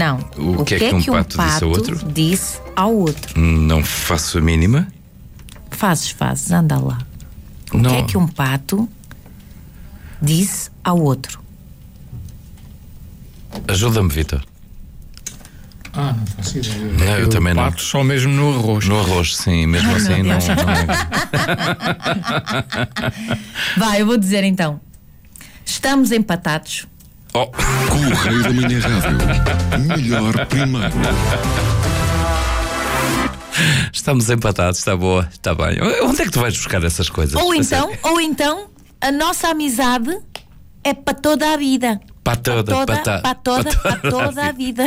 Não. O que é que um pato disse ao outro? Não faço a mínima. Fazes, anda lá. O que é que um pato disse ao outro? Ajuda-me, Vítor. Não faço ideia. Não, eu também não. Pato só mesmo no arroz. No arroz, sim, mesmo assim não é. Vai, eu vou dizer então. Estamos empatados. Correio da Manhã Rádio. Melhor primeiro. Estamos empatados, está boa, está bem. Onde é que tu vais buscar essas coisas? Ou então, a nossa amizade é para toda a vida. Para toda a vida.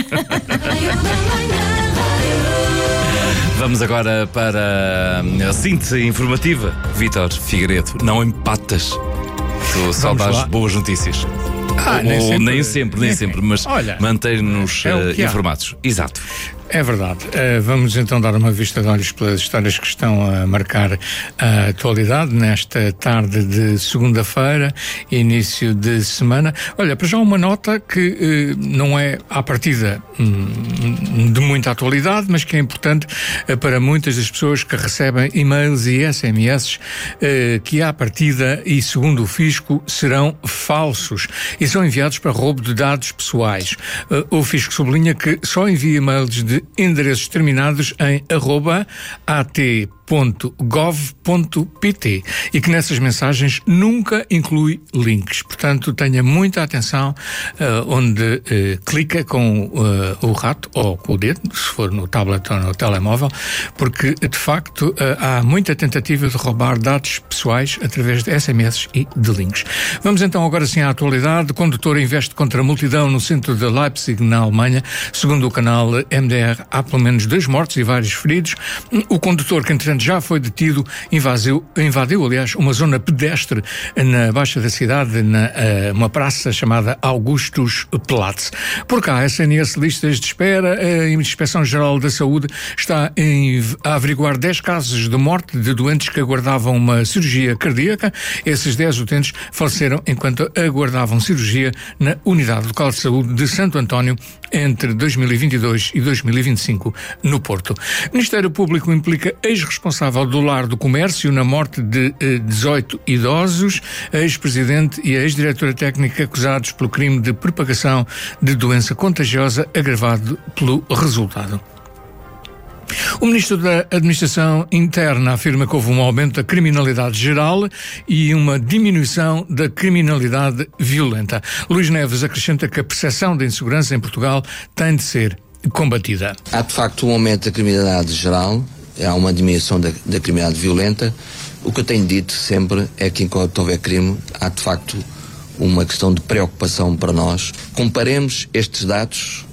Vamos agora para a síntese informativa. Vítor Figueiredo, não empatas. Tu só dás boas notícias. Nem sempre, mas mantém-nos informados. Exato. É verdade. Vamos então dar uma vista de olhos pelas histórias que estão a marcar a atualidade nesta tarde de segunda-feira, início de semana. Olha, para já uma nota que não é à partida de muita atualidade, mas que é importante para muitas das pessoas que recebem e-mails e SMS que à partida e segundo o Fisco serão falsos e são enviados para roubo de dados pessoais. O Fisco sublinha que só envia e-mails de endereços terminados em @at.gov.pt e que nessas mensagens nunca inclui links. Portanto, tenha muita atenção onde clica com o rato ou com o dedo, se for no tablet ou no telemóvel, porque de facto há muita tentativa de roubar dados pessoais através de SMS e de links. Vamos então agora sim à atualidade. O condutor investe contra a multidão no centro de Leipzig, na Alemanha. Segundo o canal MDR, há pelo menos 2 mortos e vários feridos. O condutor, que entretanto já foi detido, invadiu, aliás, uma zona pedestre na baixa da cidade, uma praça chamada Augustus-Platz. Por cá, a SNS listas de espera. A Inspeção-Geral da Saúde está a averiguar 10 casos de morte de doentes que aguardavam uma cirurgia cardíaca. Esses 10 utentes faleceram enquanto aguardavam cirurgia na Unidade Local de Saúde de Santo António entre 2022 e 2025 no Porto. O Ministério Público implica ex-responsável do Lar do Comércio na morte de 18 idosos, a ex-presidente e a ex-diretora técnica acusados pelo crime de propagação de doença contagiosa agravado pelo resultado. O Ministro da Administração Interna afirma que houve um aumento da criminalidade geral e uma diminuição da criminalidade violenta. Luís Neves acrescenta que a percepção de insegurança em Portugal tem de ser combatida. Há de facto um aumento da criminalidade geral, há uma diminuição da criminalidade violenta. O que eu tenho dito sempre é que enquanto houver crime, há de facto uma questão de preocupação para nós. Comparemos estes dados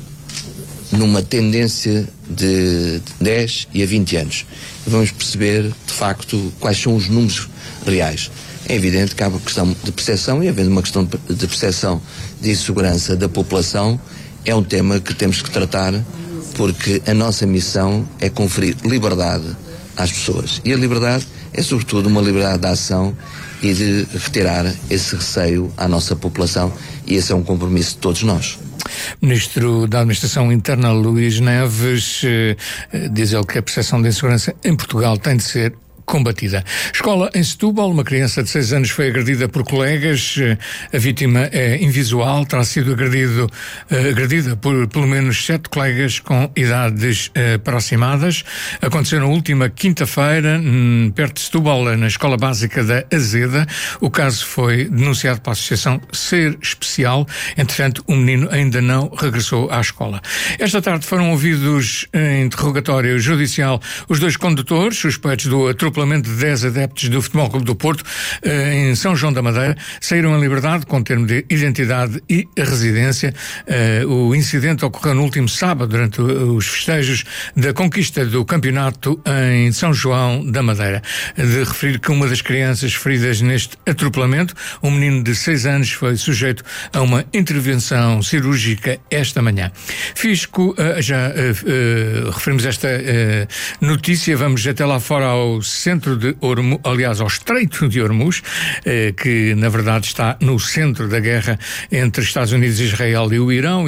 numa tendência de 10 e a 20 anos. E vamos perceber, de facto, quais são os números reais. É evidente que há uma questão de percepção e, havendo uma questão de percepção de insegurança da população, é um tema que temos que tratar, porque a nossa missão é conferir liberdade às pessoas. E a liberdade é, sobretudo, uma liberdade de ação e de retirar esse receio à nossa população, e esse é um compromisso de todos nós. Ministro da Administração Interna, Luís Neves, diz ele que a percepção de insegurança em Portugal tem de ser combatida. Escola em Setúbal, uma criança de 6 anos foi agredida por colegas. A vítima é invisual, terá sido agredida por pelo menos 7 colegas com idades aproximadas. Aconteceu na última quinta-feira, perto de Setúbal, na Escola Básica da Azeda. O caso foi denunciado pela Associação Ser Especial. Entretanto, o menino ainda não regressou à escola. Esta tarde foram ouvidos em interrogatório judicial os 2 condutores suspeitos do atropelamento de 10 adeptos do Futebol Clube do Porto em São João da Madeira. Saíram em liberdade com termo de identidade e residência. O incidente ocorreu no último sábado durante os festejos da conquista do campeonato em São João da Madeira. De referir que uma das crianças feridas neste atropelamento, um menino de 6 anos, foi sujeito a uma intervenção cirúrgica esta manhã. Fisco, já referimos esta notícia, vamos até lá fora ao centro de Hormuz, aliás, ao Estreito de Hormuz, que na verdade está no centro da guerra entre Estados Unidos, Israel e o Irão.